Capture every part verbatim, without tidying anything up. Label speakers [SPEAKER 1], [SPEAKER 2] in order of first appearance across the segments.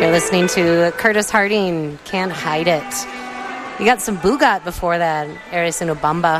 [SPEAKER 1] You're listening to Curtis Harding, Can't Hide It. You got some Boogot before that, Eris and Obamba.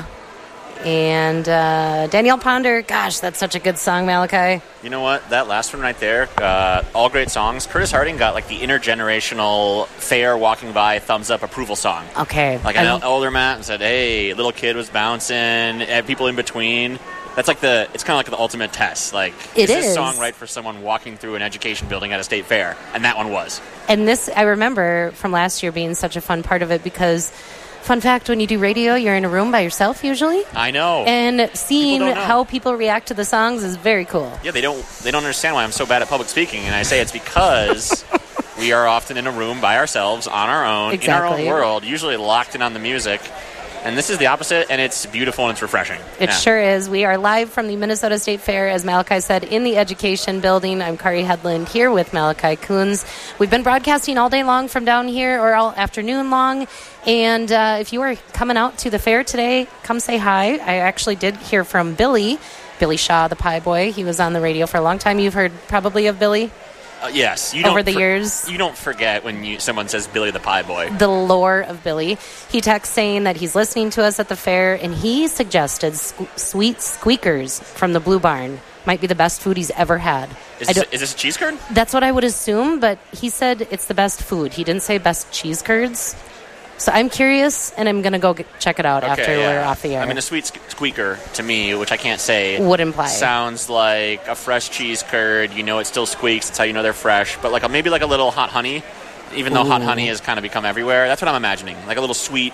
[SPEAKER 1] And uh, Danielle Ponder, gosh, that's such a good song, Malachi.
[SPEAKER 2] You know what? That last one right there, uh, all great songs. Curtis Harding got like the intergenerational fair walking by thumbs up approval song.
[SPEAKER 1] Okay.
[SPEAKER 2] Like an older Matt and said, hey, little kid was bouncing, and people in between. That's like the, it's kind of like the ultimate test. Like,
[SPEAKER 1] it
[SPEAKER 2] is
[SPEAKER 1] is.
[SPEAKER 2] this song right for someone walking through an education building at a state fair? And that one was.
[SPEAKER 1] And this, I remember from last year being such a fun part of it because, fun fact, when you do radio, you're in a room by yourself usually.
[SPEAKER 2] I know.
[SPEAKER 1] And seeing how people react to the songs is very cool.
[SPEAKER 2] Yeah, they don't, they don't understand why I'm so bad at public speaking. And I say it's because we are often in a room by ourselves, on our own,
[SPEAKER 1] exactly.
[SPEAKER 2] in our own world, usually locked in on the music. And this is the opposite, and it's beautiful and it's refreshing.
[SPEAKER 1] It yeah. sure is. We are live from the Minnesota State Fair, as Malachi said, in the Education Building. I'm Kari Headland here with Malachi Coons. We've been broadcasting all day long from down here, or all afternoon long. And uh, if you are coming out to the fair today, come say hi. I actually did hear from Billy, Billy Shaw, the Pie Boy. He was on the radio for a long time. You've heard probably of Billy?
[SPEAKER 2] Uh, yes. You
[SPEAKER 1] Over
[SPEAKER 2] don't
[SPEAKER 1] the
[SPEAKER 2] for-
[SPEAKER 1] years.
[SPEAKER 2] You don't forget when you someone says Billy the Pie Boy.
[SPEAKER 1] The lore of Billy. He texts saying that he's listening to us at the fair, and he suggested sque- sweet squeakers from the Blue Barn. Might be the best food he's ever had.
[SPEAKER 2] Is this, is this a cheese curd?
[SPEAKER 1] That's what I would assume, but he said it's the best food. He didn't say best cheese curds. So I'm curious, and I'm going to go get, check it out
[SPEAKER 2] okay,
[SPEAKER 1] after
[SPEAKER 2] yeah.
[SPEAKER 1] we're off the air.
[SPEAKER 2] I mean, a sweet squeaker, to me, which I can't say,
[SPEAKER 1] would imply.
[SPEAKER 2] Sounds like a fresh cheese curd. You know it still squeaks. That's how you know they're fresh. But like a, maybe like a little hot honey, even though Ooh. hot honey has kind of become everywhere. That's what I'm imagining. Like a little sweet,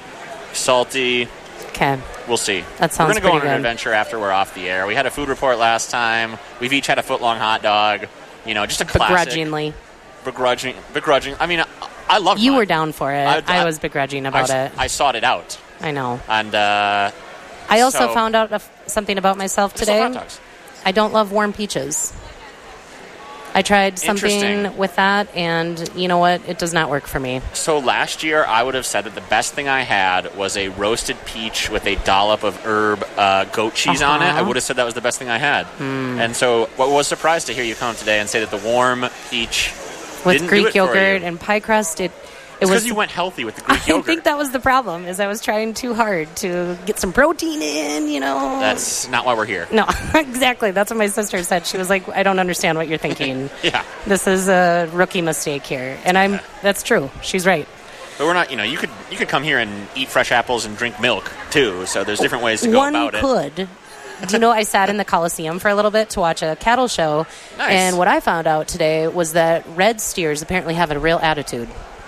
[SPEAKER 2] salty.
[SPEAKER 1] Okay.
[SPEAKER 2] We'll see.
[SPEAKER 1] That sounds
[SPEAKER 2] We're going to go on
[SPEAKER 1] good.
[SPEAKER 2] an adventure after we're off the air. We had a food report last time. We've each had a foot-long hot dog. You know, just a classic.
[SPEAKER 1] Begrudgingly.
[SPEAKER 2] Begrudging. Begrudging. I mean, I love
[SPEAKER 1] You
[SPEAKER 2] mine.
[SPEAKER 1] were down for it. I, I, I was begrudging about
[SPEAKER 2] I,
[SPEAKER 1] it.
[SPEAKER 2] I sought it out.
[SPEAKER 1] I know.
[SPEAKER 2] And uh,
[SPEAKER 1] I also
[SPEAKER 2] so,
[SPEAKER 1] found out something about myself today.
[SPEAKER 2] Hot dogs.
[SPEAKER 1] I don't love warm peaches. I tried something with that, and you know what? It does not work for me.
[SPEAKER 2] So last year, I would have said that the best thing I had was a roasted peach with a dollop of herb uh, goat cheese
[SPEAKER 1] uh-huh.
[SPEAKER 2] on it. I would have said that was the best thing I had.
[SPEAKER 1] Mm.
[SPEAKER 2] And so what was surprised to hear you come today and say that the warm peach
[SPEAKER 1] with
[SPEAKER 2] didn't
[SPEAKER 1] Greek
[SPEAKER 2] do it
[SPEAKER 1] yogurt
[SPEAKER 2] for you.
[SPEAKER 1] and pie crust, it
[SPEAKER 2] It
[SPEAKER 1] It
[SPEAKER 2] because
[SPEAKER 1] was,
[SPEAKER 2] you went healthy with the Greek
[SPEAKER 1] I
[SPEAKER 2] yogurt.
[SPEAKER 1] I think that was the problem, is I was trying too hard to get some protein in, you know.
[SPEAKER 2] That's not why we're here.
[SPEAKER 1] No, exactly. That's what my sister said. She was like, I don't understand what you're thinking.
[SPEAKER 2] Yeah.
[SPEAKER 1] This is a rookie mistake here. And I'm. Yeah. That's true. She's right.
[SPEAKER 2] But we're not, you know, you could you could come here and eat fresh apples and drink milk, too. So there's different ways to go
[SPEAKER 1] One
[SPEAKER 2] about
[SPEAKER 1] could.
[SPEAKER 2] it.
[SPEAKER 1] Do you know I sat in the Coliseum for a little bit to watch a cattle show?
[SPEAKER 2] Nice.
[SPEAKER 1] And what I found out today was that red steers apparently have a real attitude.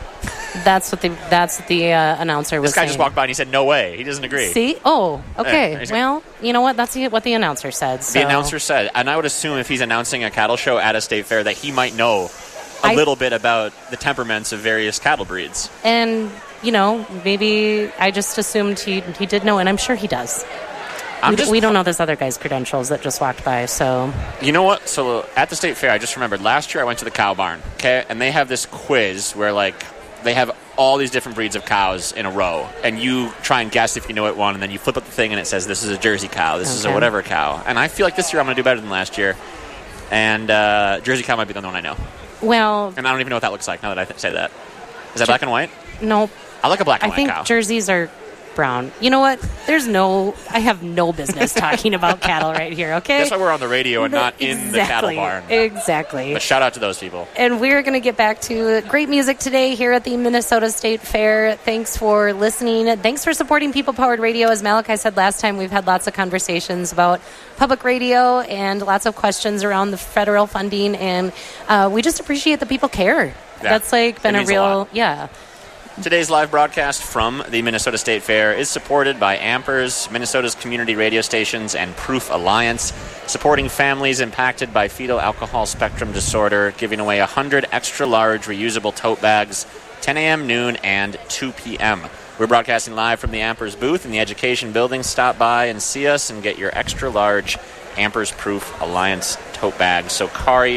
[SPEAKER 1] That's what the that's what the uh, announcer was
[SPEAKER 2] saying. This guy
[SPEAKER 1] saying.
[SPEAKER 2] just walked by and he said, no way. He doesn't agree.
[SPEAKER 1] See? Oh, okay.
[SPEAKER 2] Yeah,
[SPEAKER 1] well, you know what? That's what the announcer said. So.
[SPEAKER 2] The announcer said, and I would assume if he's announcing a cattle show at a state fair that he might know a
[SPEAKER 1] I,
[SPEAKER 2] little bit about the temperaments of various cattle breeds.
[SPEAKER 1] And, you know, maybe I just assumed he, he did know, and I'm sure he does.
[SPEAKER 2] I'm
[SPEAKER 1] we,
[SPEAKER 2] just,
[SPEAKER 1] we don't know this other guy's credentials that just walked by, so...
[SPEAKER 2] You know what? So at the state fair, I just remembered, last year I went to the cow barn, okay? And they have this quiz where, like, they have all these different breeds of cows in a row, and you try and guess if you know it one, and then you flip up the thing and it says, this is a Jersey cow, this okay. is a whatever cow. And I feel like this year I'm going to do better than last year, and uh, Jersey cow might be the one I know.
[SPEAKER 1] Well...
[SPEAKER 2] And I don't even know what that looks like, now that I th- say that. Is that Jer- black and white?
[SPEAKER 1] Nope.
[SPEAKER 2] I like a black and
[SPEAKER 1] I
[SPEAKER 2] white cow.
[SPEAKER 1] I think jerseys are... brown. You know what? There's no... I have no business talking about cattle right here, okay?
[SPEAKER 2] That's why we're on the radio and not
[SPEAKER 1] exactly,
[SPEAKER 2] in the cattle barn.
[SPEAKER 1] Exactly.
[SPEAKER 2] But shout out to those people.
[SPEAKER 1] And we're going to get back to great music today here at the Minnesota State Fair. Thanks for listening. Thanks for supporting People-Powered Radio. As Malachi said last time, we've had lots of conversations about public radio and lots of questions around the federal funding, and uh, we just appreciate that people care. Yeah. That's like been a real...
[SPEAKER 2] A
[SPEAKER 1] yeah.
[SPEAKER 2] Today's live broadcast from the Minnesota State Fair is supported by Ampers, Minnesota's community radio stations, and Proof Alliance, supporting families impacted by fetal alcohol spectrum disorder, giving away one hundred extra-large reusable tote bags, ten a.m., noon, and two p.m. We're broadcasting live from the Ampers booth in the Education Building. Stop by and see us and get your extra-large Ampers Proof Alliance tote bags. So, Kari...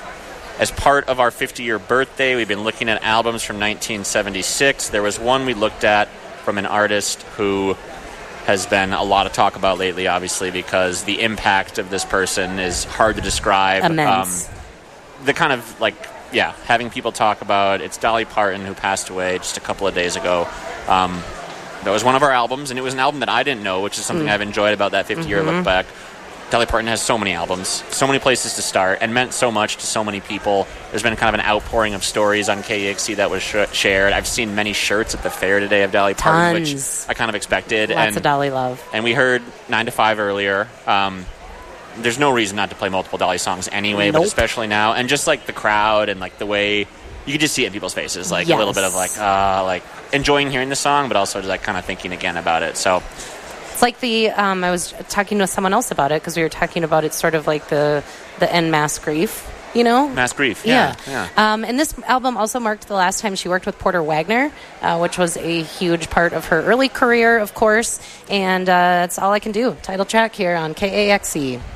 [SPEAKER 2] As part of our fifty-year birthday, we've been looking at albums from nineteen seventy-six. There was one we looked at from an artist who has been a lot of talk about lately, obviously, because the impact of this person is hard to describe.
[SPEAKER 1] Immense.
[SPEAKER 2] Um, the kind of, like, yeah, having people talk about it's Dolly Parton who passed away just a couple of days ago. Um, that was one of our albums, and it was an album that I didn't know, which is something mm. I've enjoyed about that fifty-year mm-hmm. look back. Dolly Parton has so many albums, so many places to start, and meant so much to so many people. There's been kind of an outpouring of stories on K E X C that was sh- shared. I've seen many shirts at the fair today of Dolly Parton,
[SPEAKER 1] Tons.
[SPEAKER 2] which I kind of expected.
[SPEAKER 1] Lots
[SPEAKER 2] and,
[SPEAKER 1] of Dolly love.
[SPEAKER 2] And we heard nine to five earlier. Um, there's no reason not to play multiple Dolly songs anyway,
[SPEAKER 1] nope.
[SPEAKER 2] but especially now. And just like the crowd and like the way you can just see it in people's faces, like
[SPEAKER 1] yes.
[SPEAKER 2] a little bit of like, uh, like enjoying hearing the song, but also just like kind of thinking again about it. So.
[SPEAKER 1] It's like the, um, I was talking to someone else about it because we were talking about it's sort of like the, the end mass grief, you know?
[SPEAKER 2] Mass grief, yeah. yeah.
[SPEAKER 1] yeah. Um, and this album also marked the last time she worked with Porter Wagner, uh, which was a huge part of her early career, of course. And uh, that's all I can do. Title track here on K A X E.